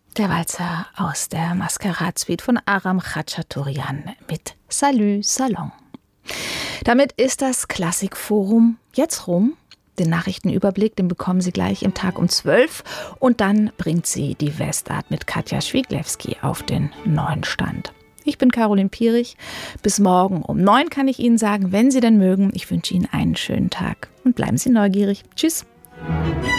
Der Walzer aus der Maskerade-Suite von Aram Khachaturian mit Salut Salon. Damit ist das Klassikforum jetzt rum. Den Nachrichtenüberblick, den bekommen Sie gleich im Tag um 12. Und dann bringt sie die Westart mit Katja Schwiglewski auf den neuen Stand. Ich bin Caroline Pierich. Bis morgen um 9 kann ich Ihnen sagen, wenn Sie denn mögen. Ich wünsche Ihnen einen schönen Tag und bleiben Sie neugierig. Tschüss.